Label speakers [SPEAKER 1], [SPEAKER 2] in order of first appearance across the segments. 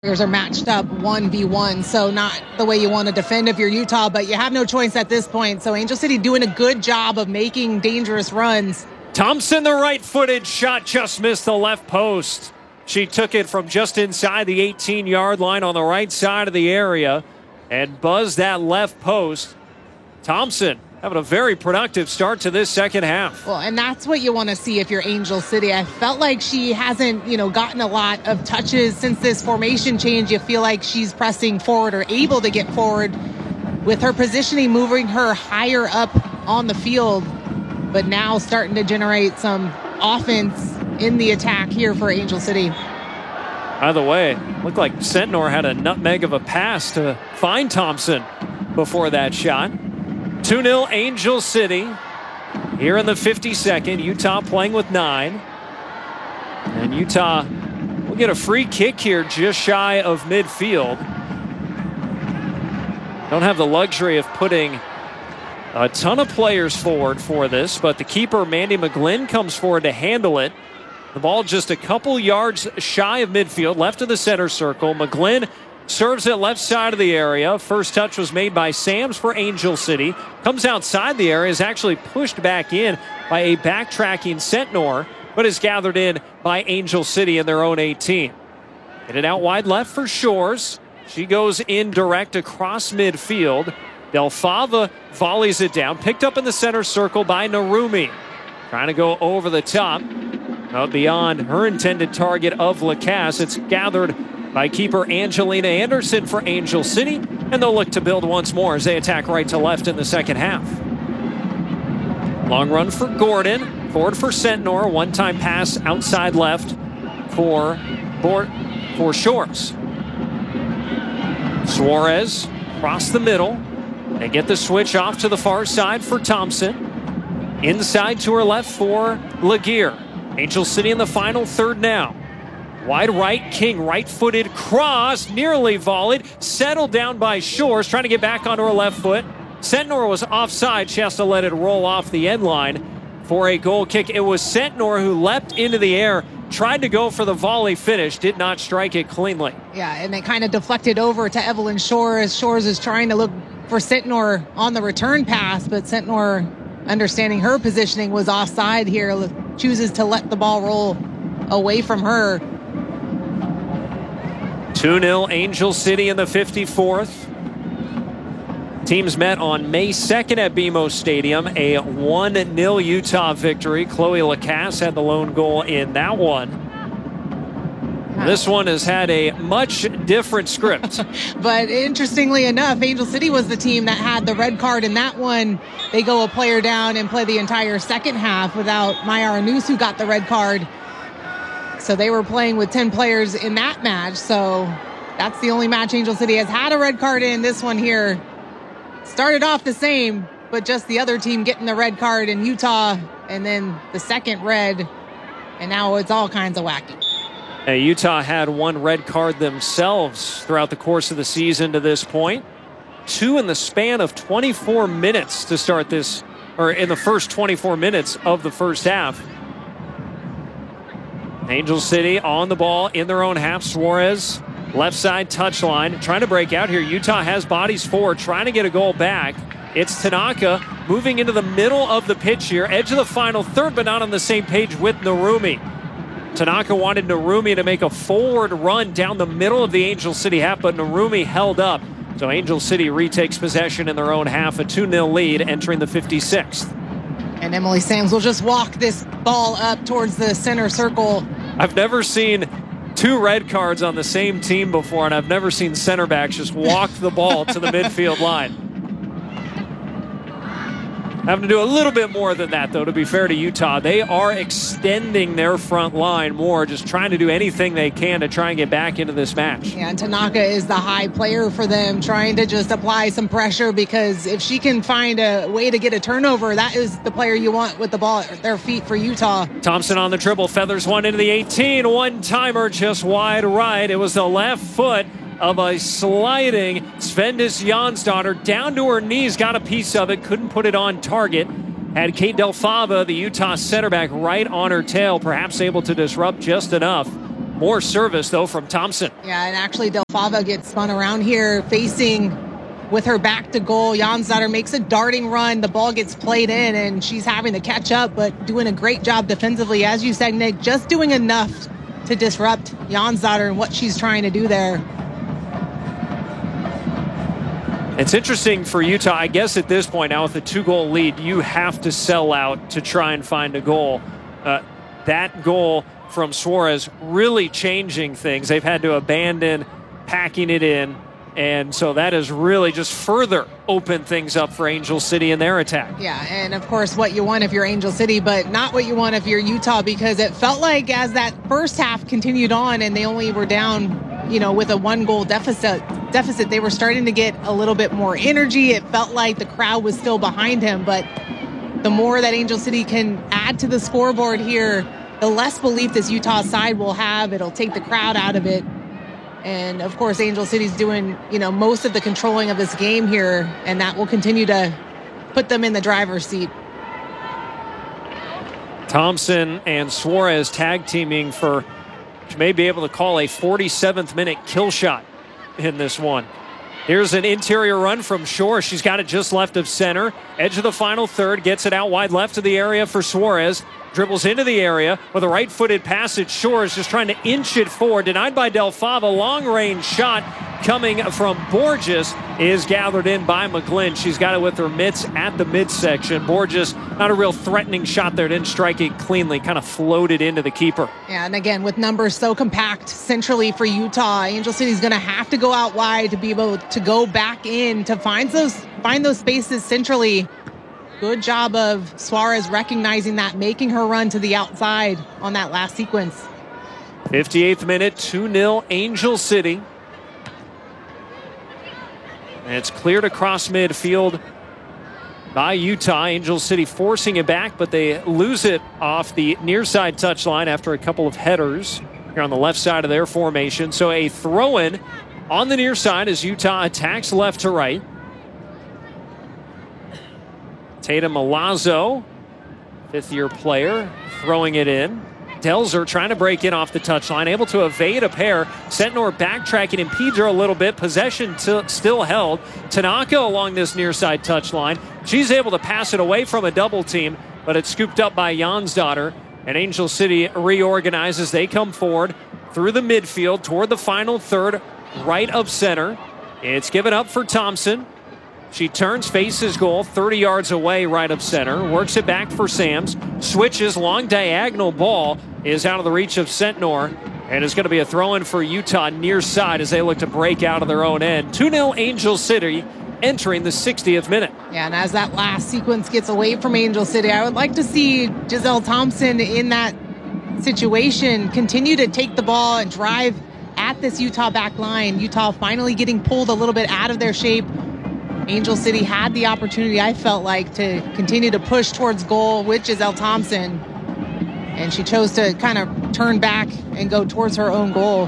[SPEAKER 1] Are matched up 1v1, so not the way you want to defend if you're Utah, but you have no choice at this point. So Angel City doing a good job of making dangerous runs.
[SPEAKER 2] Thompson, the right-footed shot, just missed the left post. She took it from just inside the 18-yard line on the right side of the area and buzzed that left post. Thompson having a very productive start to this second half.
[SPEAKER 1] Well, and that's what you want to see if you're Angel City. I felt like she hasn't, gotten a lot of touches since this formation change. You feel like she's pressing forward or able to get forward with her positioning, moving her higher up on the field, but now starting to generate some offense in the attack here for Angel City.
[SPEAKER 2] By the way, looked like Sentnor had a nutmeg of a pass to find Thompson before that shot. 2-0 Angel City here in the 52nd. Utah playing with 9. And Utah will get a free kick here just shy of midfield. Don't have the luxury of putting a ton of players forward for this, but the keeper, Mandy McGlynn, comes forward to handle it. The ball just a couple yards shy of midfield, left of the center circle. McGlynn serves it left side of the area. First touch was made by Sams for Angel City. Comes outside the area, is actually pushed back in by a backtracking Sentnor, but is gathered in by Angel City in their own 18. Get it out wide left for Shores. She goes in direct across midfield. Del Fava volleys it down. Picked up in the center circle by Narumi. Trying to go over the top. Out beyond her intended target of Lacasse. It's gathered by keeper Angelina Anderson for Angel City, and they'll look to build once more as they attack right to left in the second half. Long run for Gordon, forward for Sentnor, one-time pass outside left for Shores. Suarez across the middle. They get the switch off to the far side for Thompson. Inside to her left for Laguerre. Angel City in the final third now. Wide right, King, right-footed cross, nearly volleyed, settled down by Shores, trying to get back onto her left foot. Sentnor was offside. She has to let it roll off the end line for a goal kick. It was Sentnor who leapt into the air, tried to go for the volley finish, did not strike it cleanly.
[SPEAKER 1] Yeah, and they kind of deflected over to Evelyn Shores. Shores is trying to look for Sentnor on the return pass, but Sentnor, understanding her positioning, was offside here, chooses to let the ball roll away from her.
[SPEAKER 2] 2-0 Angel City in the 54th. Teams met on May 2nd at BMO Stadium. A 1-0 Utah victory. Chloe Lacasse had the lone goal in that one. This one has had a much different script.
[SPEAKER 1] But interestingly enough, Angel City was the team that had the red card in that one. They go a player down and play the entire second half without Mayara Noose, who got the red card. So they were playing with 10 players in that match. So that's the only match Angel City has had a red card in. This one here started off the same, but just the other team getting the red card in Utah, and then the second red, and now it's all kinds of wacky.
[SPEAKER 2] Utah had one red card themselves throughout the course of the season to this point. 2 in the span of 24 minutes to start this, or in the first 24 minutes of the first half. Angel City on the ball in their own half. Suarez, left side touchline, trying to break out here. Utah has bodies forward, trying to get a goal back. It's Tanaka moving into the middle of the pitch here, edge of the final third, but not on the same page with Narumi. Tanaka wanted Narumi to make a forward run down the middle of the Angel City half, but Narumi held up. So Angel City retakes possession in their own half, a 2-0 lead entering the 56th.
[SPEAKER 1] And Emily Sams will just walk this ball up towards the center circle.
[SPEAKER 2] I've never seen 2 red cards on the same team before, and I've never seen center backs just walk the ball to the midfield line. Having to do a little bit more than that, though, to be fair to Utah. They are extending their front line more, just trying to do anything they can to try and get back into this match.
[SPEAKER 1] Yeah, and Tanaka is the high player for them, trying to just apply some pressure, because if she can find a way to get a turnover, that is the player you want with the ball at their feet for Utah.
[SPEAKER 2] Thompson on the dribble, feathers one into the 18. One-timer just wide right. It was the left foot of a sliding Svendis Jansdottir down to her knees, got a piece of it, couldn't put it on target. Had Kate Del Fava, the Utah center back, right on her tail, perhaps able to disrupt just enough. More service, though, from Thompson.
[SPEAKER 1] Yeah, and actually Del Fava gets spun around here facing with her back to goal. Jansdottir makes a darting run. The ball gets played in, and she's having to catch up, but doing a great job defensively. As you said, Nick, just doing enough to disrupt Jansdottir and what she's trying to do there.
[SPEAKER 2] It's interesting for Utah. I guess at this point now with a 2-goal lead, you have to sell out to try and find a goal. That goal from Suarez really changing things. They've had to abandon packing it in. And so that has really just further opened things up for Angel City in their attack.
[SPEAKER 1] Yeah, and of course what you want if you're Angel City, but not what you want if you're Utah, because it felt like as that first half continued on and they only were down, with a 1-goal deficit, they were starting to get a little bit more energy. It felt like the crowd was still behind him, but the more that Angel City can add to the scoreboard here, the less belief this Utah side will have. It'll take the crowd out of it. And, of course, Angel City's doing, most of the controlling of this game here, and that will continue to put them in the driver's seat.
[SPEAKER 2] Thompson and Suarez tag teaming for, you may be able to call a 47th minute kill shot in this one. Here's an interior run from Shore. She's got it just left of center. Edge of the final third. Gets it out wide left of the area for Suarez. Dribbles into the area with a right-footed passage. Shore is just trying to inch it forward. Denied by Del Fava. Long-range shot coming from Borges is gathered in by McGlynn. She's got it with her mitts at the midsection. Borges, not a real threatening shot there. Didn't strike it cleanly. Kind of floated into the keeper.
[SPEAKER 1] Yeah, and again, with numbers so compact centrally for Utah, Angel City's going to have to go out wide to be able to go back in to find those spaces centrally. Good job of Suarez recognizing that, making her run to the outside on that last sequence.
[SPEAKER 2] 58th minute, 2-0 Angel City. And it's cleared across midfield by Utah. Angel City forcing it back, but they lose it off the near side touchline after a couple of headers here on the left side of their formation. So a throw-in on the near side as Utah attacks left to right. Tatum Milazzo, fifth-year player, throwing it in. Delzer trying to break in off the touchline, able to evade a pair. Sentnor backtracking, impedes her a little bit. Possession still held. Tanaka along this near side touchline. She's able to pass it away from a double team, but it's scooped up by Jansdottir. And Angel City reorganizes. They come forward through the midfield toward the final third, right of center. It's given up for Thompson. She turns, faces goal, 30 yards away, right of center. Works it back for Sams. Switches, long diagonal ball is out of the reach of Sentnor. And it's going to be a throw-in for Utah near side as they look to break out of their own end. 2-0 Angel City entering the 60th minute.
[SPEAKER 1] Yeah, and as that last sequence gets away from Angel City, I would like to see Giselle Thompson in that situation continue to take the ball and drive at this Utah back line. Utah finally getting pulled a little bit out of their shape. Angel City had the opportunity, I felt like, to continue to push towards goal with Giselle Thompson. And she chose to kind of turn back and go towards her own goal.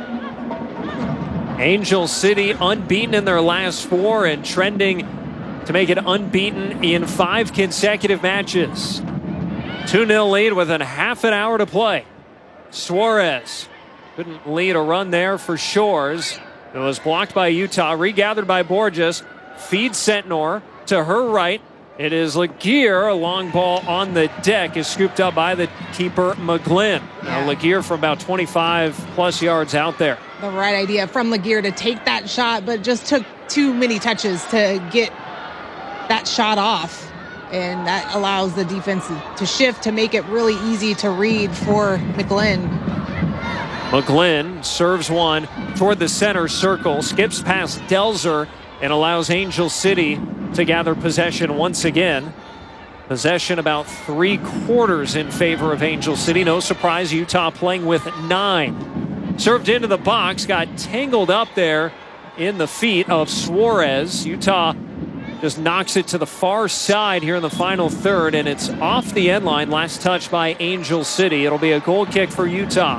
[SPEAKER 2] Angel City unbeaten in their last 4 and trending to make it unbeaten in 5 consecutive matches. 2-0 lead with a half an hour to play. Suarez couldn't lead a run there for Shores. It was blocked by Utah, regathered by Borges. Feeds Sentnor to her right. It is Laguerre. A long ball on the deck is scooped up by the keeper, McGlynn. Now Laguerre from about 25-plus yards out there.
[SPEAKER 1] The right idea from Laguerre to take that shot, but just took too many touches to get that shot off. And that allows the defense to shift to make it really easy to read for McGlynn.
[SPEAKER 2] McGlynn serves one toward the center circle, skips past Delzer, and allows Angel City to gather possession once again. Possession about 3/4 in favor of Angel City. No surprise, Utah playing with 9. Served into the box, got tangled up there in the feet of Suarez. Utah just knocks it to the far side here in the final third, and it's off the end line. Last touch by Angel City. It'll be a goal kick for Utah.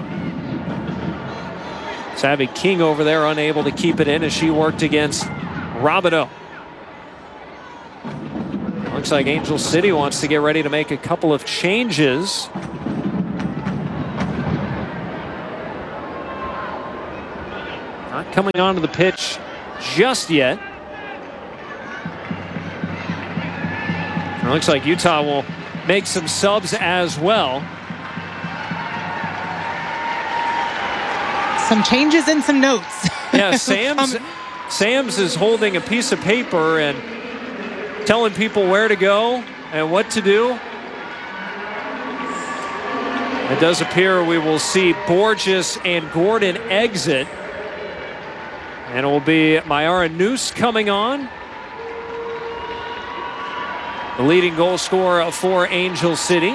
[SPEAKER 2] Savvy King over there unable to keep it in as she worked against Robideau. Looks like Angel City wants to get ready to make a couple of changes. not coming onto the pitch just yet. It looks like Utah will make some subs as well.
[SPEAKER 1] Some changes and some notes.
[SPEAKER 2] Yeah, Sams is holding a piece of paper and telling people where to go and what to do. It does appear we will see Borges and Gordon exit. And it will be Mayara Noose coming on, the leading goal scorer for Angel City.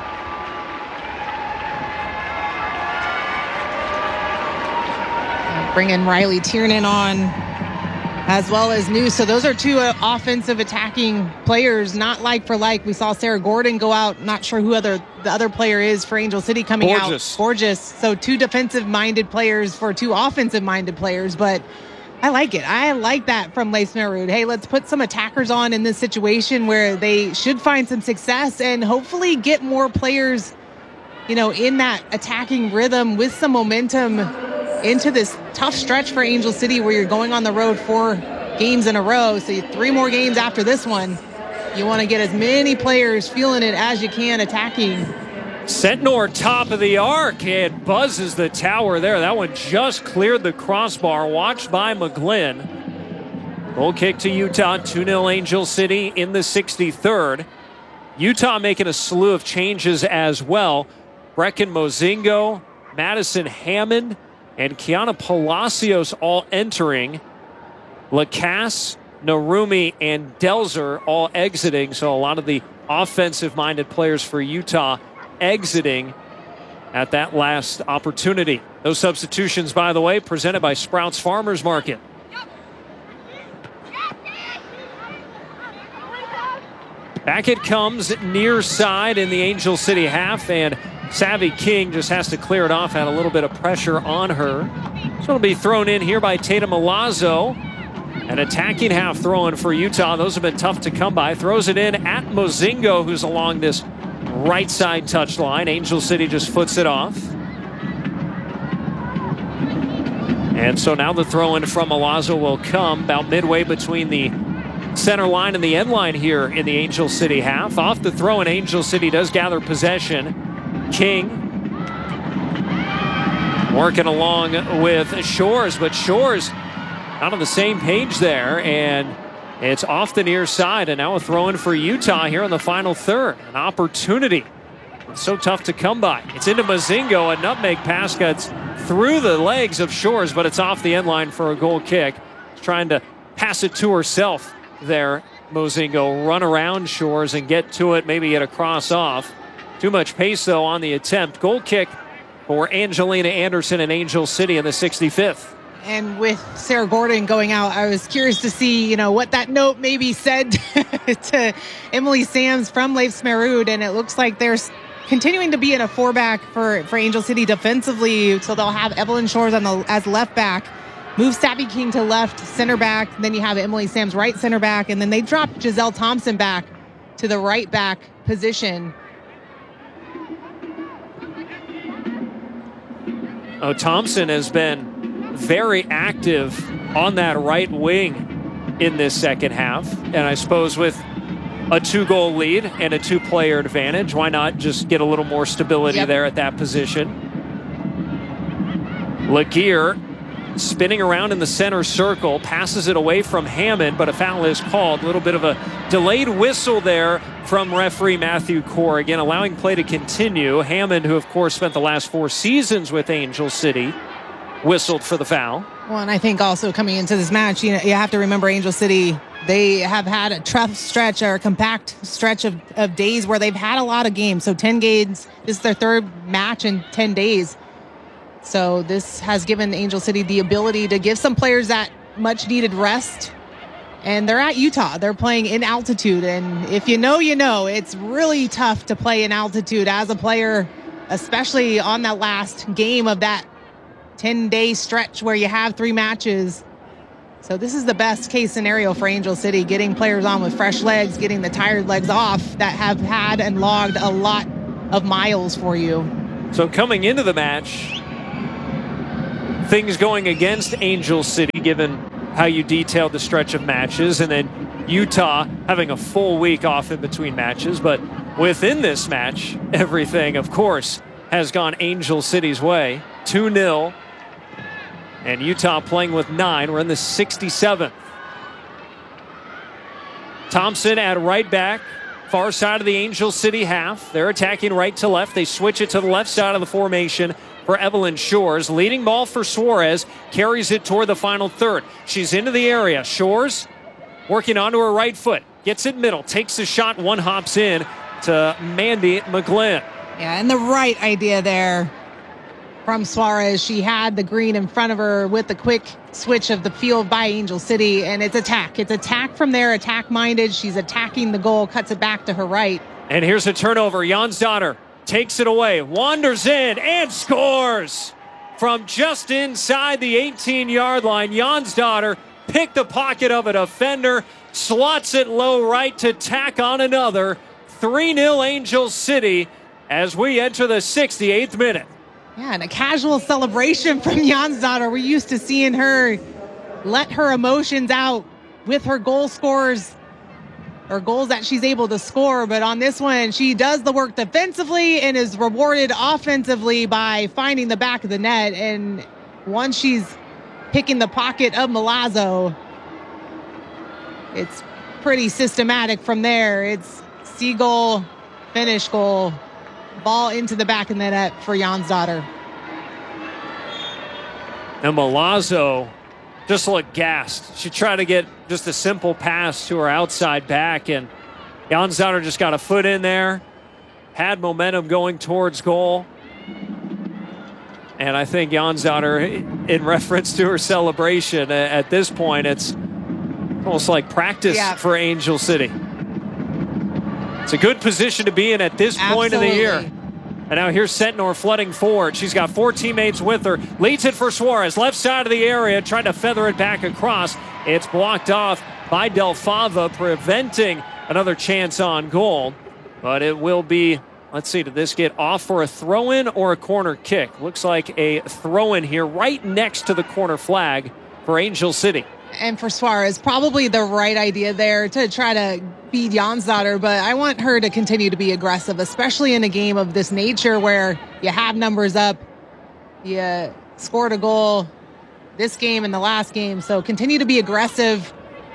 [SPEAKER 1] Bringing Riley Tiernan on as well as Noose. So those are two offensive attacking players, not like for like. We saw Sarah Gordon go out. Not sure who the other player is for Angel City coming out. Borges. So two defensive-minded players for two offensive-minded players. But I like it. I like that from Leif Smerud. Hey, let's put some attackers on in this situation where they should find some success and hopefully get more players, in that attacking rhythm with some momentum into this tough stretch for Angel City where you're going on the road 4 games in a row. So 3 more games after this one. You want to get as many players feeling it as you can attacking.
[SPEAKER 2] Sentnor top of the arc. It buzzes the tower there. That one just cleared the crossbar. Watched by McGlynn. Goal kick to Utah. 2-0 Angel City in the 63rd. Utah making a slew of changes as well. Brecken Mozingo, Madison Hammond, and Kiana Palacios all entering. Lacasse, Narumi, and Delzer all exiting. So a lot of the offensive-minded players for Utah exiting at that last opportunity. Those substitutions, by the way, presented by Sprouts Farmers Market. Back it comes near side in the Angel City half, and Savvy King just has to clear it off. Had a little bit of pressure on her. So it'll be thrown in here by Tatum Milazzo. An attacking half throw-in for Utah. Those have been tough to come by. Throws it in at Mozingo, who's along this right side touchline. Angel City just foots it off. And so now the throw-in from Milazzo will come about midway between the center line and the end line here in the Angel City half. Off the throw-in, Angel City does gather possession. King working along with Shores, but Shores not on the same page there, and it's off the near side, and now a throw-in for Utah here in the final third. An opportunity. It's so tough to come by. It's into Mozingo. A nutmeg pass cuts through the legs of Shores, but it's off the end line for a goal kick. She's trying to pass it to herself there. Mozingo run around Shores and get to it, maybe get a cross off. Too much pace, though, on the attempt. Goal kick for Angelina Anderson in Angel City in the 65th.
[SPEAKER 1] And with Sarah Gordon going out, I was curious to see, what that note maybe said to Emily Sams from Leif Smerud. And it looks like there's continuing to be in a 4-back for Angel City defensively. So they'll have Evelyn Shores as left back. Move Savvy King to left center back. Then you have Emily Sams right center back. And then they drop Giselle Thompson back to the right back position.
[SPEAKER 2] Thompson has been very active on that right wing in this second half. And I suppose with a 2-goal lead and a 2-player advantage, why not just get a little more stability there at that position? Laguerre spinning around in the center circle, passes it away from Hammond, but a foul is called. A little bit of a delayed whistle there from referee Matthew Core. Again, allowing play to continue. Hammond, who of course spent the last 4 seasons with Angel City, whistled for the foul.
[SPEAKER 1] Well, and I think also coming into this match, you have to remember Angel City, they have had a tough stretch or a compact stretch of days where they've had a lot of games. So 10 games, this is their 3rd match in 10 days. So this has given Angel City the ability to give some players that much needed rest. And they're at Utah. They're playing in altitude. And if you know, it's really tough to play in altitude as a player, especially on that last game of that 10-day stretch where you have 3 matches. So this is the best case scenario for Angel City, getting players on with fresh legs, getting the tired legs off that have had and logged a lot of miles for you.
[SPEAKER 2] So coming into the match, things going against Angel City, given how you detailed the stretch of matches, and then Utah having a full week off in between matches. But within this match, everything, of course, has gone Angel City's way. 2-0. And Utah playing with 9. We're in the 67th. Thompson at right back. Far side of the Angel City half. They're attacking right to left. They switch it to the left side of the formation for Evelyn Shores. Leading ball for Suarez. Carries it toward the final third. She's into the area. Shores working onto her right foot. Gets it middle. Takes the shot. One hops in to Mandy McGlynn.
[SPEAKER 1] Yeah, and the right idea there from Suarez. She had the green in front of her with the quick switch of the field by Angel City, and it's attack. It's attack from there, attack-minded. She's attacking the goal, cuts it back to her right.
[SPEAKER 2] And here's a turnover. Jonsdottir takes it away, wanders in, and scores! From just inside the 18-yard line, Jonsdottir picked the pocket of a defender, slots it low right to tack on another. 3-0 Angel City as we enter the 68th minute.
[SPEAKER 1] Yeah, and a casual celebration from Jonsdottir. We're used to seeing her let her emotions out with her goal scores or goals that she's able to score. But on this one, she does the work defensively and is rewarded offensively by finding the back of the net. And once she's picking the pocket of Milazzo, it's pretty systematic from there. It's see goal, finish goal, ball into the back of the net for Jonsdottir.
[SPEAKER 2] And Milazzo just looked gassed. She tried to get just a simple pass to her outside back, and Jonsdottir just got a foot in there, had momentum going towards goal. And I think Jonsdottir, in reference to her celebration, at this point, it's almost like practice for Angel City. It's a good position to be in at this point of the year. And now here's Sentnor flooding forward. She's got 4 teammates with her. Leads it for Suarez. Left side of the area, trying to feather it back across. It's blocked off by Del Fava, preventing another chance on goal. But it will be, let's see, did this get off for a throw-in or a corner kick? Looks like a throw-in here right next to the corner flag for Angel City.
[SPEAKER 1] And for Suarez, probably the right idea there to try to beat Jonsdottir, but I want her to continue to be aggressive, especially in a game of this nature where you have numbers up, you scored a goal this game and the last game, so continue to be aggressive.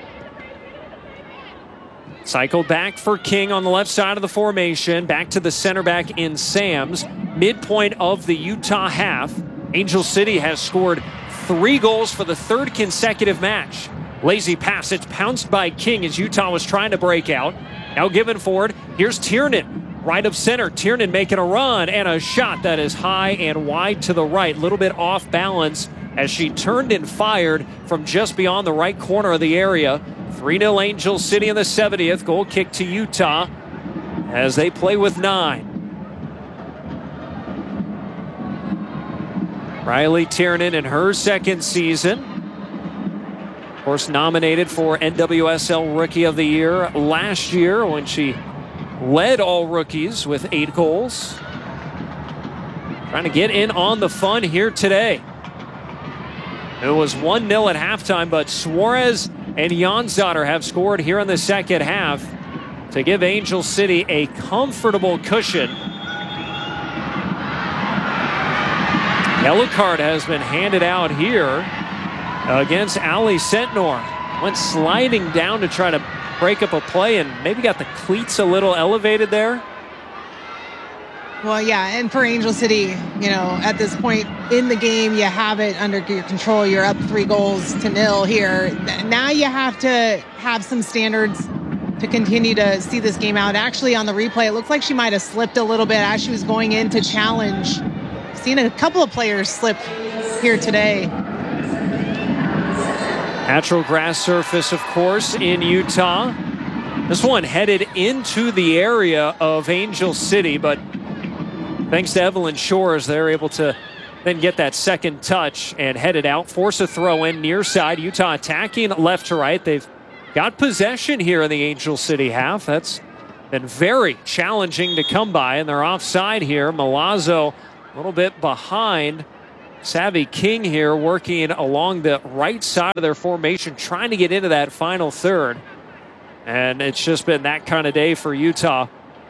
[SPEAKER 2] Cycle back for King on the left side of the formation, back to the center back in Sams. Midpoint of the Utah half, Angel City has scored 3 goals for the 3rd consecutive match. Lazy pass. It's pounced by King as Utah was trying to break out. Now given forward. Here's Tiernan. Right of center. Tiernan making a run and a shot that is high and wide to the right. A little bit off balance as she turned and fired from just beyond the right corner of the area. 3-0 Angel City in the 70th. Goal kick to Utah as they play with 9. Riley Tiernan in her 2nd season. Of course, nominated for NWSL Rookie of the Year last year when she led all rookies with 8 goals. Trying to get in on the fun here today. It was 1-0 at halftime, but Suarez and Jonsdottir have scored here in the second half to give Angel City a comfortable cushion. Yellow card has been handed out here against Ali Sentnor. Went sliding down to try to break up a play and maybe got the cleats a little elevated there.
[SPEAKER 1] Well, yeah, and for Angel City, you know, at this point in the game, you have it under your control. You're up 3-0 here. Now you have to have some standards to continue to see this game out. Actually, on the replay, it looks like she might have slipped a little bit as she was going in to challenge. Seen a couple of players slip here today.
[SPEAKER 2] Natural grass surface, of course, in Utah. This one headed into the area of Angel City, but thanks to Evelyn Shores, they're able to then get that second touch and head it out, force a throw in near side. Utah attacking left to right. They've got possession here in the Angel City half. That's been very challenging to come by, and they're offside here. Milazzo a little bit behind Savvy King here working along the right side of their formation, trying to get into that final third. And it's just been that kind of day for Utah.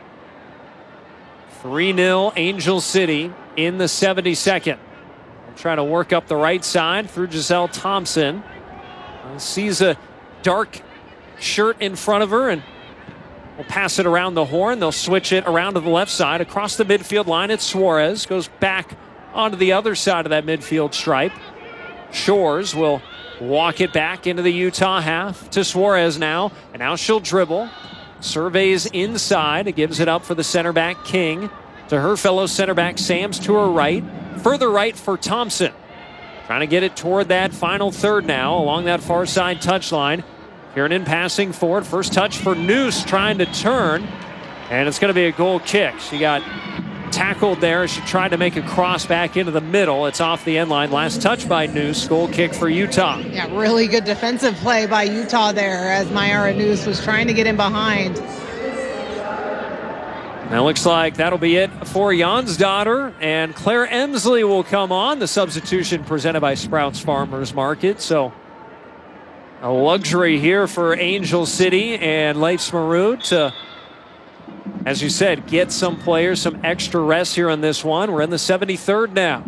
[SPEAKER 2] 3-0 Angel City in the 72nd. Trying to work up the right side through Giselle Thompson. Sees a dark shirt in front of her and will pass it around the horn. They'll switch it around to the left side. Across the midfield line, it's Suarez. Goes back onto the other side of that midfield stripe. Shores will walk it back into the Utah half to Suarez now. And now she'll dribble. Surveys inside. It gives it up for the center back, King. To her fellow center back, Sams to her right. Further right for Thompson. Trying to get it toward that final third now along that far side touchline. Kiernan passing forward. First touch for Noose trying to turn. And it's going to be a goal kick. She got tackled there. She tried to make a cross back into the middle. It's off the end line. Last touch by Noose. Goal kick for Utah.
[SPEAKER 1] Yeah, really good defensive play by Utah there as Mayara Noose was trying to get in behind.
[SPEAKER 2] Now looks like that'll be it for Jonsdottir, and Claire Emsley will come on. The substitution presented by Sprouts Farmers Market. So a luxury here for Angel City and Leif Smarud to, as you said, get some players some extra rest here on this one. We're in the 73rd now.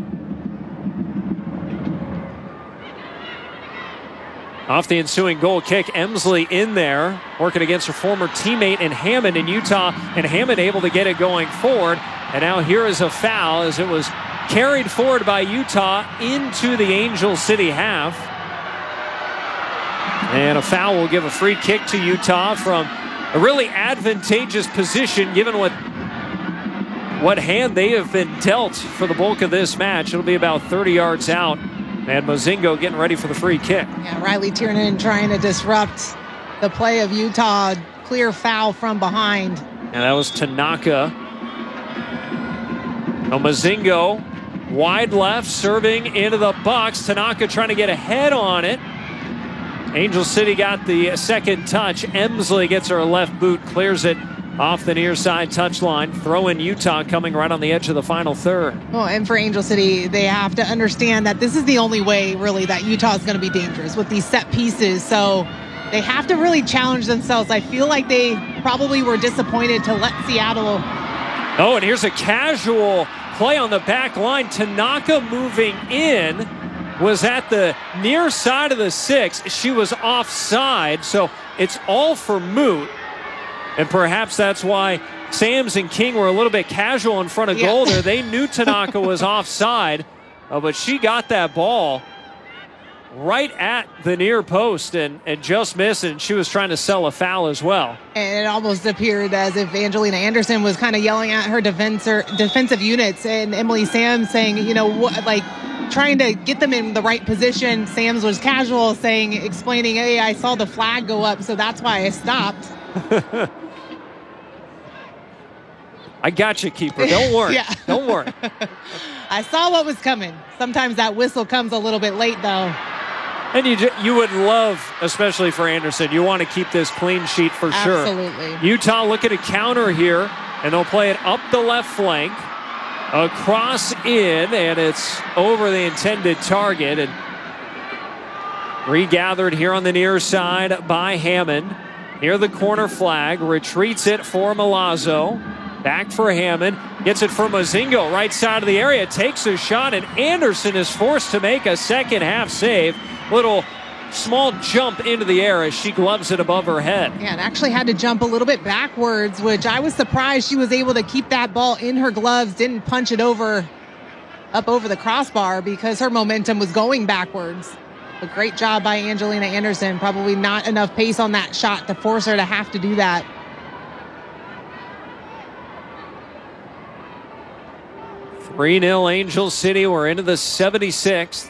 [SPEAKER 2] Off the ensuing goal kick, Emsley in there, working against her former teammate in Hammond in Utah, and Hammond able to get it going forward. And now here is a foul as it was carried forward by Utah into the Angel City half. And a foul will give a free kick to Utah from a really advantageous position given what hand they have been dealt for the bulk of this match. It'll be about 30 yards out. And Mozingo getting ready for the free kick.
[SPEAKER 1] Yeah, Riley Tiernan trying to disrupt the play of Utah. Clear foul from behind.
[SPEAKER 2] And that was Tanaka. Mozingo wide left, serving into the box. Tanaka trying to get ahead on it. Angel City got the second touch. Emsley gets her left boot, clears it off the near side touchline. Throw in Utah coming right on the edge of the final third.
[SPEAKER 1] Well, and for Angel City, they have to understand that this is the only way, really, that Utah is going to be dangerous with these set pieces. So they have to really challenge themselves. I feel like they probably were disappointed to let Seattle.
[SPEAKER 2] Oh, and here's a casual play on the back line. Tanaka moving in was at the near side of the 6. She was offside, so it's all for moot. And perhaps that's why Sams and King were a little bit casual in front of goal there. They knew Tanaka was offside, but she got that ball right at the near post and just missed, and she was trying to sell a foul as well.
[SPEAKER 1] And it almost appeared as if Angelina Anderson was kind of yelling at her defensive units, and Emily Sams saying, trying to get them in the right position. Sams was casual, explaining, hey, I saw the flag go up, so that's why I stopped.
[SPEAKER 2] I got you, keeper. Don't worry.
[SPEAKER 1] Yeah.
[SPEAKER 2] Don't worry.
[SPEAKER 1] I saw what was coming. Sometimes that whistle comes a little bit late, though.
[SPEAKER 2] And you would love, especially for Anderson, you want to keep this clean sheet for sure.
[SPEAKER 1] Absolutely.
[SPEAKER 2] Utah looking to counter here, and they'll play it up the left flank, across in, and it's over the intended target. And regathered here on the near side by Hammond. Near the corner flag, retreats it for Milazzo. Back for Hammond, gets it for Mozingo, right side of the area, takes a shot, and Anderson is forced to make a second half save. Little small jump into the air as she gloves it above her head.
[SPEAKER 1] Yeah, and actually had to jump a little bit backwards, which I was surprised she was able to keep that ball in her gloves, didn't punch it up over the crossbar because her momentum was going backwards. A great job by Angelina Anderson. Probably not enough pace on that shot to force her to have to do that.
[SPEAKER 2] Three-0 Angel City. We're into the 76th.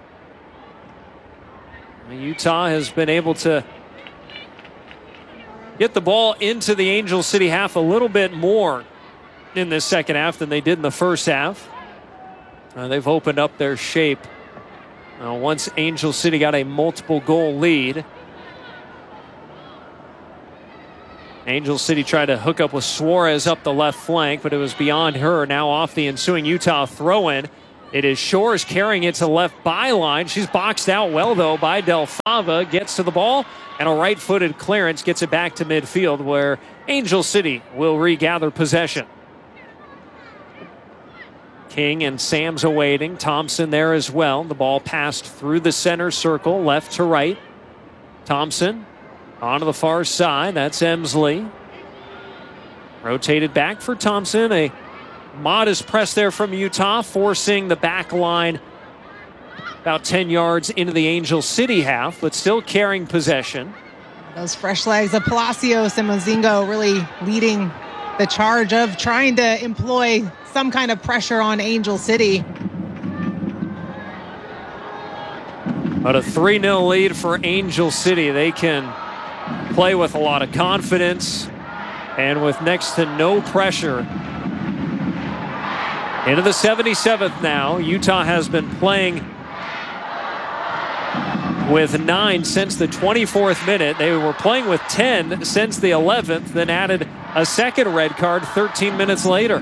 [SPEAKER 2] Utah has been able to get the ball into the Angel City half a little bit more in this second half than they did in the first half. They've opened up their shape. Once Angel City got a multiple goal lead. Angel City tried to hook up with Suarez up the left flank, but it was beyond her. Now off the ensuing Utah throw-in. It is Shores carrying it to left byline. She's boxed out well, though, by Del Fava. Gets to the ball, and a right-footed clearance gets it back to midfield, where Angel City will regather possession. King and Sams awaiting. Thompson there as well. The ball passed through the center circle, left to right. Thompson onto the far side. That's Emsley. Rotated back for Thompson. A modest press there from Utah, forcing the back line about 10 yards into the Angel City half, but still carrying possession.
[SPEAKER 1] Those fresh legs of Palacios and Mozingo really leading the charge of trying to employ some kind of pressure on Angel City.
[SPEAKER 2] But a 3-0 lead for Angel City. They can play with a lot of confidence and with next to no pressure. Into the 77th now. Utah has been playing with 9 since the 24th minute. They were playing with 10 since the 11th, then added a second red card 13 minutes later.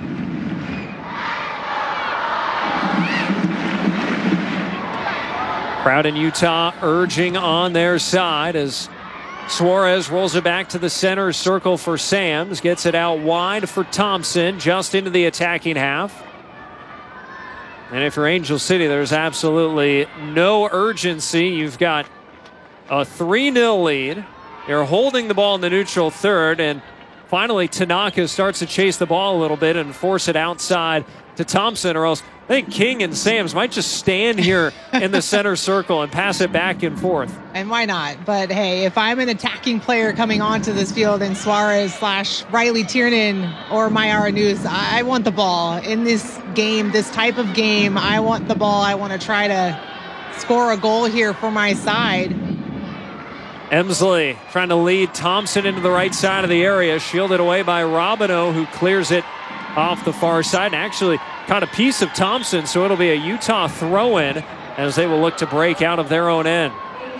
[SPEAKER 2] Crowd in Utah urging on their side as Suarez rolls it back to the center circle for Sams. Gets it out wide for Thompson, just into the attacking half. And if you're Angel City, there's absolutely no urgency. You've got a 3-0 lead. You're holding the ball in the neutral third. And finally, Tanaka starts to chase the ball a little bit and force it outside to Thompson, or else I think King and Sams might just stand here in the center circle and pass it back and forth.
[SPEAKER 1] And why not? But hey, if I'm an attacking player coming onto this field and Suarez / Riley Tiernan or Mayara News, I want the ball in this game, this type of game. I want the ball. I want to try to score a goal here for my side.
[SPEAKER 2] Emsley trying to lead Thompson into the right side of the area, shielded away by Robino, who clears it off the far side and actually caught a piece of Thompson, so it'll be a Utah throw-in as they will look to break out of their own end.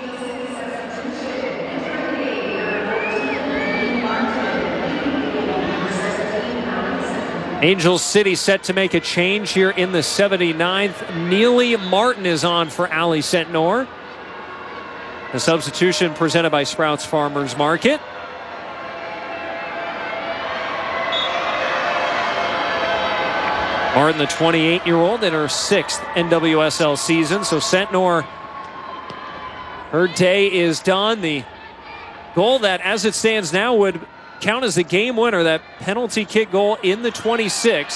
[SPEAKER 2] Angel City set to make a change here in the 79th. Neely Martin is on for Ali Sentnor. The substitution presented by Sprouts Farmers Market. Martin, the 28-year-old, in her 6th NWSL season. So Sentnor, her day is done. The goal that, as it stands now, would count as the game winner, that penalty kick goal in the 26th.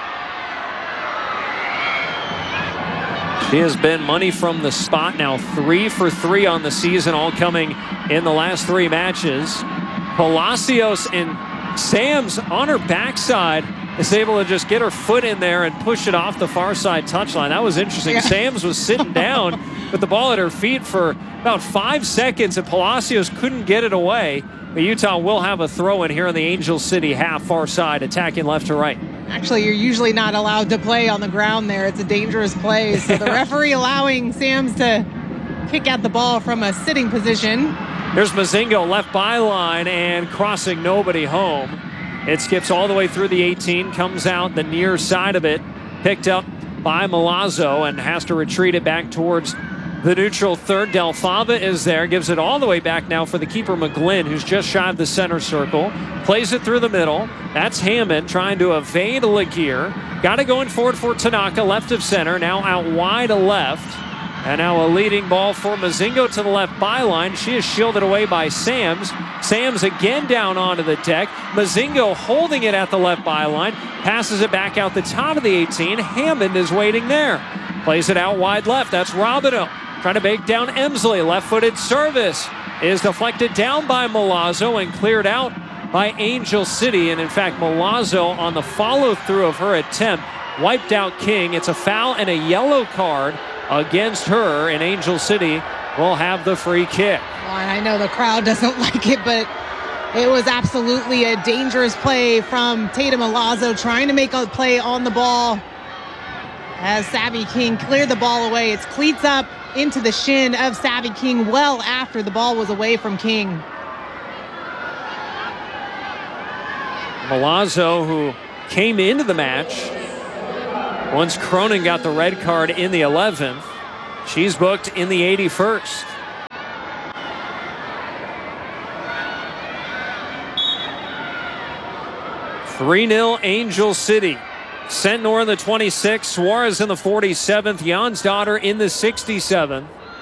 [SPEAKER 2] She has been money from the spot now, 3 for 3 on the season, all coming in the last 3 matches. Palacios and Sams on her backside is able to just get her foot in there and push it off the far side touchline. That was interesting. Yeah. Sams was sitting down with the ball at her feet for about 5 seconds, and Palacios couldn't get it away. But Utah will have a throw-in here on the Angel City half, far side, attacking left to right.
[SPEAKER 1] Actually, you're usually not allowed to play on the ground there. It's a dangerous play. So the referee allowing Sams to kick out the ball from a sitting position.
[SPEAKER 2] There's Mozingo left byline and crossing nobody home. It skips all the way through the 18, comes out the near side of it, picked up by Milazzo and has to retreat it back towards the neutral third. Del Fava is there, gives it all the way back now for the keeper McGlynn, who's just shy of the center circle. Plays it through the middle. That's Hammond trying to evade Laguerre. Got it going forward for Tanaka, left of center, now out wide left. And now a leading ball for Mozingo to the left byline. She is shielded away by Sams. Sams again down onto the deck. Mozingo holding it at the left byline. Passes it back out the top of the 18. Hammond is waiting there. Plays it out wide left. That's Robino trying to bake down Emsley. Left-footed service is deflected down by Milazzo and cleared out by Angel City. And in fact, Milazzo on the follow-through of her attempt wiped out King. It's a foul and a yellow card against her, and Angel City will have the free kick.
[SPEAKER 1] Well, and I know the crowd doesn't like it, but it was absolutely a dangerous play from Tatum Milazzo trying to make a play on the ball as Savvy King cleared the ball away. It's cleats up into the shin of Savvy King well after the ball was away from King.
[SPEAKER 2] Milazzo, who came into the match Once Cronin got the red card in the 11th, she's booked in the 81st. (3-0) Angel City. Sentnor in the 26th, Suarez in the 47th, Jonsdottir in the 67th.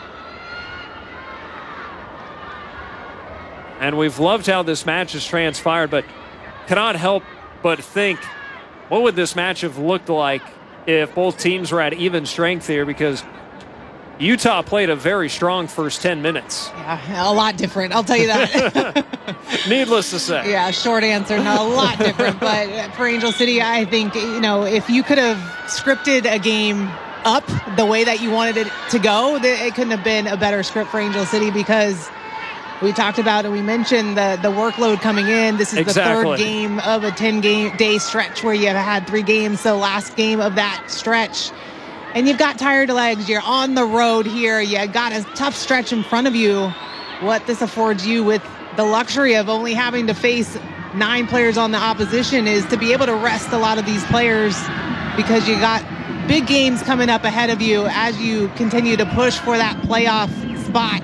[SPEAKER 2] And we've loved how this match has transpired, but cannot help but think, what would this match have looked like if both teams were at even strength here? Because Utah played a very strong first 10 minutes.
[SPEAKER 1] Yeah, a lot different, I'll tell you that.
[SPEAKER 2] Needless to say.
[SPEAKER 1] Yeah, short answer, no, a lot different. But for Angel City, I think, if you could have scripted a game up the way that you wanted it to go, it couldn't have been a better script for Angel City, because we talked about and we mentioned the workload coming in. This is the third game of a 10-day stretch where you have had 3 games. So last game of that stretch. And you've got tired legs. You're on the road here. You got a tough stretch in front of you. What this affords you with the luxury of only having to face 9 players on the opposition is to be able to rest a lot of these players, because you got big games coming up ahead of you as you continue to push for that playoff spot.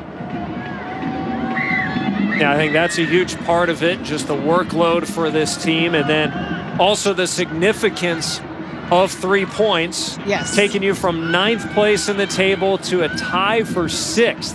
[SPEAKER 2] Yeah, I think that's a huge part of it, just the workload for this team, and then also the significance of 3 points.
[SPEAKER 1] Yes.
[SPEAKER 2] Taking you from 9th place in the table to a tie for 6th.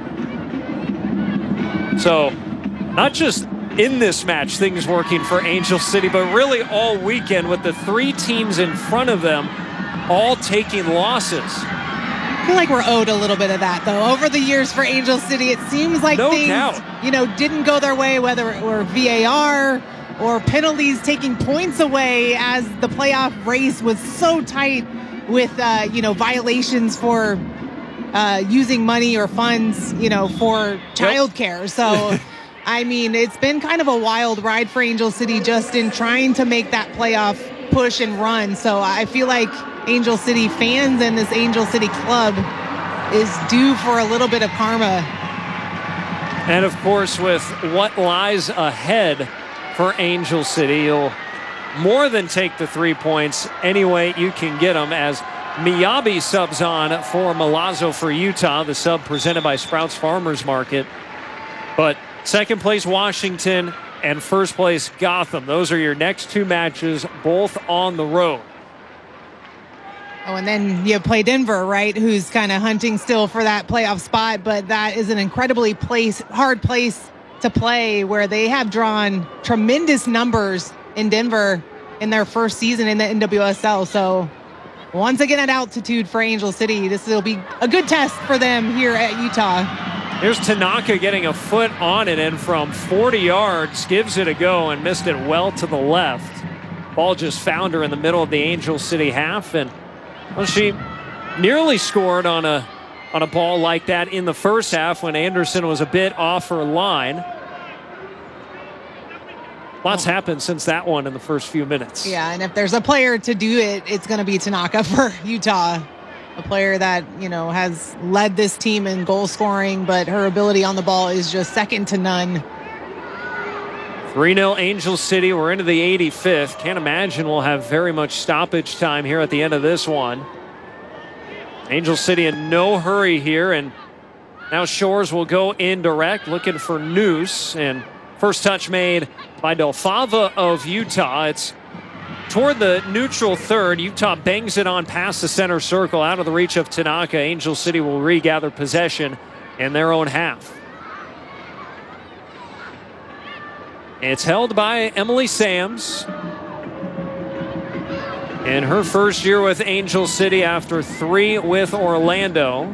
[SPEAKER 2] So, not just in this match things working for Angel City, but really all weekend with the 3 teams in front of them all taking losses.
[SPEAKER 1] I feel like we're owed a little bit of that, though. Over the years for Angel City, it seems like things, didn't go their way, whether it were VAR or penalties taking points away, as the playoff race was so tight with, violations for using money or funds, for childcare. So, I mean, it's been kind of a wild ride for Angel City just in trying to make that playoff push and run. So I feel like Angel City fans and this Angel City club is due for a little bit of karma.
[SPEAKER 2] And, of course, with what lies ahead for Angel City, you'll more than take the 3 points any way you can get them, as Miyabi subs on for Milazzo for Utah, the sub presented by Sprouts Farmers Market. But second place Washington and first place Gotham. Those are your next 2 matches, both on the road.
[SPEAKER 1] Oh, and then you play Denver, right, who's kind of hunting still for that playoff spot, but that is an incredibly hard place to play, where they have drawn tremendous numbers in Denver in their first season in the NWSL. So once again at altitude for Angel City, this will be a good test for them here at Utah.
[SPEAKER 2] Here's Tanaka getting a foot on it, and from 40 yards gives it a go and missed it well to the left. Ball just found her in the middle of the Angel City half, and she nearly scored on a ball like that in the first half when Anderson was a bit off her line. Lots happened since that one in the first few minutes.
[SPEAKER 1] Yeah, and if there's a player to do it, it's going to be Tanaka for Utah. A player that, has led this team in goal scoring, but her ability on the ball is just second to none.
[SPEAKER 2] 3-0 Angel City. We're into the 85th. Can't imagine we'll have very much stoppage time here at the end of this one. Angel City in no hurry here, and now Shores will go indirect, looking for Noose, and first touch made by Delfava of Utah. It's toward the neutral third. Utah bangs it on past the center circle, out of the reach of Tanaka. Angel City will regather possession in their own half. It's held by Emily Sams in her first year with Angel City after 3 with Orlando.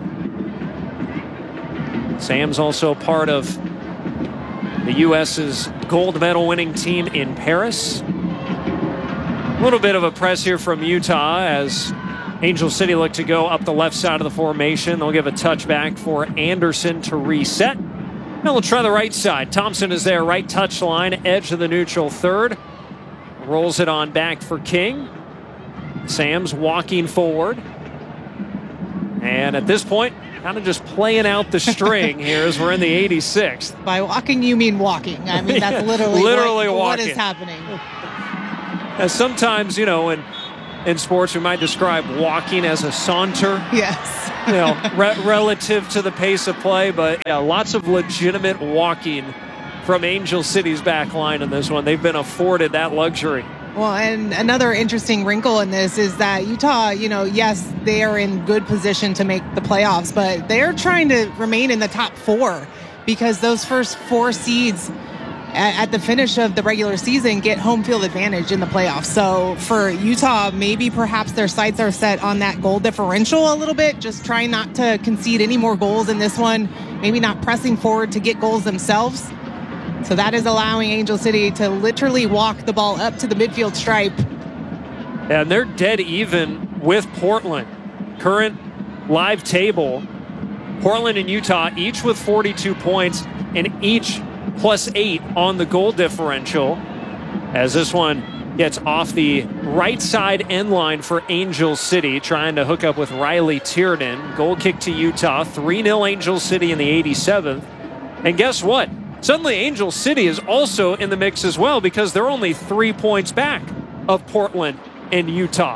[SPEAKER 2] Sams also part of the U.S.'s gold medal winning team in Paris. A little bit of a press here from Utah as Angel City look to go up the left side of the formation. They'll give a touchback for Anderson to reset. Now we'll try the right side. Thompson is there, right touch line, edge of the neutral third. Rolls it on back for King. Sams walking forward. And at this point, kind of just playing out the string here as we're in the 86th.
[SPEAKER 1] By walking, you mean walking. I mean, that's literally
[SPEAKER 2] walking.
[SPEAKER 1] What is happening.
[SPEAKER 2] As sometimes, when in sports, we might describe walking as a saunter.
[SPEAKER 1] Yes.
[SPEAKER 2] Relative to the pace of play, but yeah, lots of legitimate walking from Angel City's back line in this one. They've been afforded that luxury.
[SPEAKER 1] Well, and another interesting wrinkle in this is that Utah, yes, they are in good position to make the playoffs, but they're trying to remain in the top 4 because those first 4 seeds at the finish of the regular season get home field advantage in the playoffs. So for Utah, maybe perhaps their sights are set on that goal differential a little bit, just trying not to concede any more goals in this one, maybe not pressing forward to get goals themselves. So that is allowing Angel City to literally walk the ball up to the midfield stripe.
[SPEAKER 2] And they're dead even with Portland. Current live table, Portland and Utah each with 42 points and each +8 on the goal differential, as this one gets off the right side end line for Angel City, trying to hook up with Riley Tiernan. Goal kick to Utah, 3-0 Angel City in the 87th. And guess what? Suddenly Angel City is also in the mix as well because they're only 3 points back of Portland and Utah.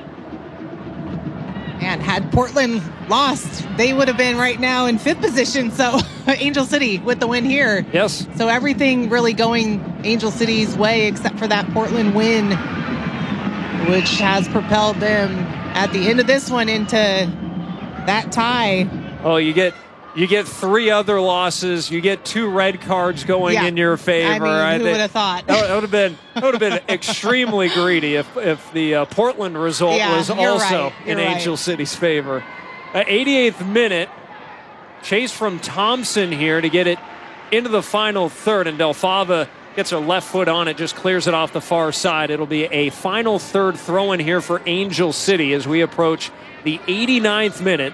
[SPEAKER 1] And had Portland lost, they would have been right now in 5th position. So Angel City with the win here.
[SPEAKER 2] Yes.
[SPEAKER 1] So everything really going Angel City's way except for that Portland win, which has propelled them at the end of this one into that tie.
[SPEAKER 2] Oh, you get 3 other losses. You get 2 red cards going in your favor.
[SPEAKER 1] I mean, who would have thought?
[SPEAKER 2] That would have been extremely greedy if the Portland result was also in Angel City's favor. 88th minute, chase from Thompson here to get it into the final third, and Del Fava gets her left foot on it, just clears it off the far side. It'll be a final third throw in here for Angel City as we approach the 89th minute.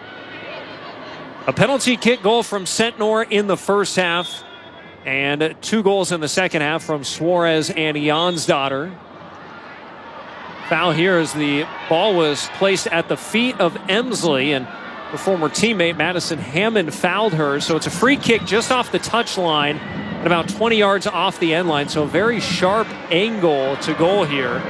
[SPEAKER 2] A penalty kick goal from Sentnor in the first half, and 2 goals in the second half from Suarez and Jansdotter. Foul here as the ball was placed at the feet of Emsley, and her former teammate Madison Hammond fouled her. So it's a free kick just off the touchline and about 20 yards off the end line. So a very sharp angle to goal here.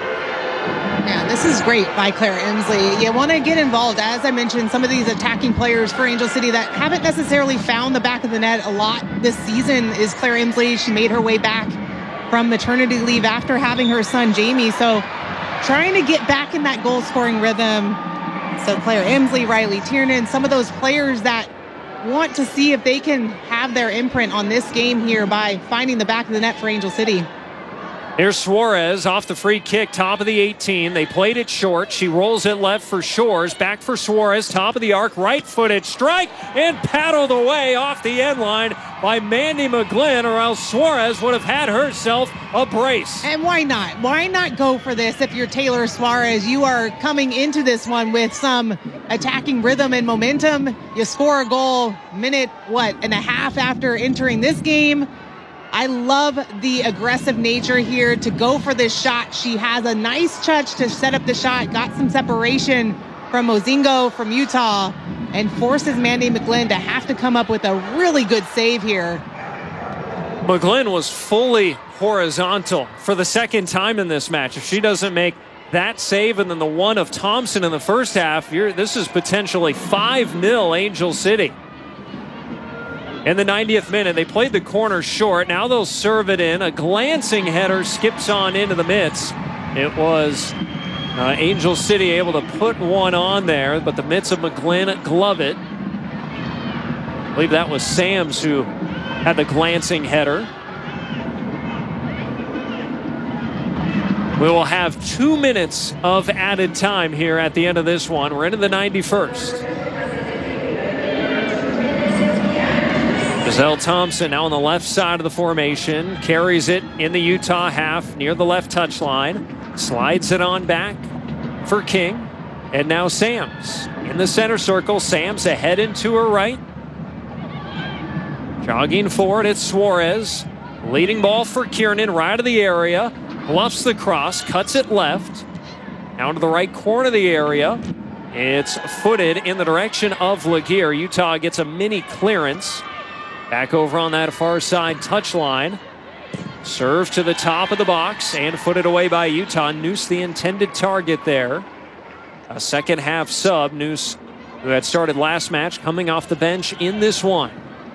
[SPEAKER 1] Yeah, this is great by Claire Emsley. You want to get involved. As I mentioned, some of these attacking players for Angel City that haven't necessarily found the back of the net a lot this season is Claire Emsley. She made her way back from maternity leave after having her son Jamie. So trying to get back in that goal-scoring rhythm. So Claire Emsley, Riley Tiernan, some of those players that want to see if they can have their imprint on this game here by finding the back of the net for Angel City.
[SPEAKER 2] Here's Suarez off the free kick, top of the 18. They played it short. She rolls it left for Shores. Back for Suarez, top of the arc, right-footed strike, and paddled away off the end line by Mandy McGlynn, or else Suarez would have had herself a brace.
[SPEAKER 1] And why not? Why not go for this if you're Taylor Suarez? You are coming into this one with some attacking rhythm and momentum. You score a goal minute, and a half after entering this game. I love the aggressive nature here to go for this shot. She has a nice touch to set up the shot, got some separation from Mozingo from Utah, and forces Mandy McGlynn to have to come up with a really good save here.
[SPEAKER 2] McGlynn was fully horizontal for the second time in this match. If she doesn't make that save and then the one of Thompson in the first half, this is potentially 5-0 Angel City. In the 90th minute, they played the corner short. Now they'll serve it in. A glancing header skips on into the mitts. It was Angel City able to put one on there, but the mitts of McGlynn glove it. I believe that was Sams who had the glancing header. We will have 2 minutes of added time here at the end of this one. We're into the 91st. Giselle Thompson now on the left side of the formation, carries it in the Utah half near the left touchline, slides it on back for King, and now Sams in the center circle. Sams ahead and to her right. Jogging forward, it's Suarez. Leading ball for Kiernan, right of the area, bluffs the cross, cuts it left, down to the right corner of the area. It's footed in the direction of Laguerre. Utah gets a mini clearance. Back over on that far side touchline. Serve to the top of the box and footed away by Utah. Noose the intended target there. A second half sub. Noose, who had started last match, coming off the bench in this one.